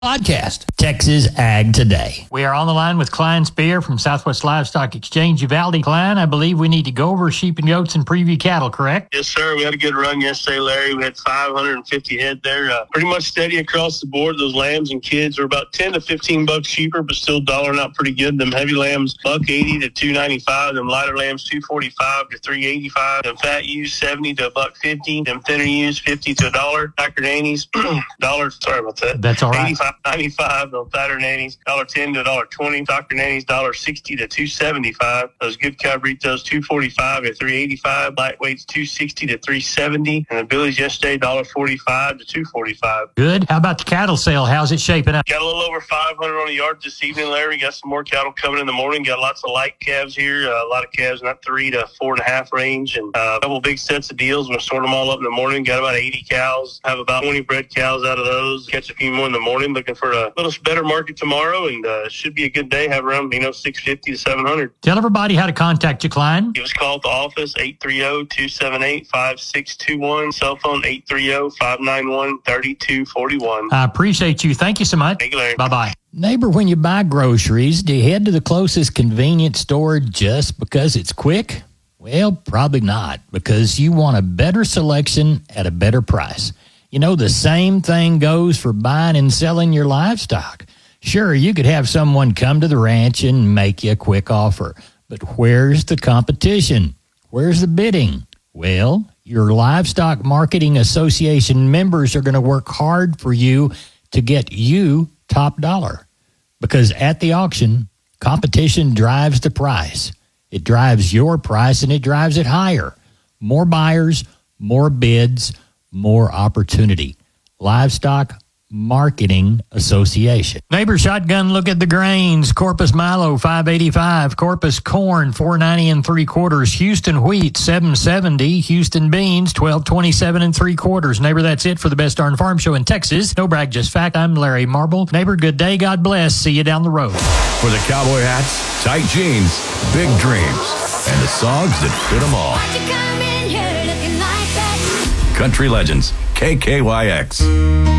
Podcast, Texas Ag Today. We are on the line with Klein Spear from Southwest Livestock Exchange Uvalde. Klein, I believe we need to go over sheep and goats and preview cattle, correct? Yes, sir. We had a good run yesterday, Larry. We had 550 head there. Pretty much steady across the board. Those lambs and kids are about 10 to 15 bucks cheaper, but still dollaring out pretty good. Them heavy lambs, $1.80 to $2.95. Them lighter lambs, $2.45 to $3.85. Them fat ewes, $70 to $1.50. Them thinner ewes, $50 to $1. Packer nannies, $1. Sorry about that. That's all right. $85.95. Those fatter nannies, $1.10 to $1.20. Doctor nannies, $1.60 to $2.75. Those good cow retails, $2.45 to $3.85. Lightweights, $2.60 to $3.70. And the billies yesterday, $1.45 to $2.45. Good. How about the cattle sale? How's it shaping up? Got a little over 500 on the yard this evening, Larry. Got some more cattle coming in the morning. Got lots of light calves here. A lot of calves in that 3 to 4.5 range. And a couple big sets of deals. We'll sort them all up in the morning. Got about 80 cows. Have about 20 bred cows out of those. Catch a few more in the morning. Looking for a little better market tomorrow. And should be a good day. Have around, 650 to 700. Tell everybody how to contact you, Klein. Give us a call at the office, 830-278-5621. Cell phone, 830-591-3241. I appreciate you. Thank you so much. Thank you, Larry. Bye-bye. Neighbor, when you buy groceries, do you head to the closest convenience store just because it's quick? Well, probably not, because you want a better selection at a better price. The same thing goes for buying and selling your livestock. Sure, you could have someone come to the ranch and make you a quick offer, but where's the competition? Where's the bidding? Well, your Livestock Marketing Association members are going to work hard for you to get you top dollar, because at the auction, competition drives the price. It drives your price and it drives it higher. More buyers, more bids, more opportunity. Livestock Marketing Association. Neighbor shotgun look at the grains. Corpus Milo, $5.85. Corpus corn, $4.90 3/4. Houston wheat, $7.70. Houston beans, $12.27 3/4. Neighbor, that's it for the Best Darn Farm Show in Texas. No brag, just fact. I'm Larry Marble. Neighbor, good day. God bless. See you down the road. For the cowboy hats, tight jeans, big dreams, and the songs that fit them all. Country Legends, KKYX.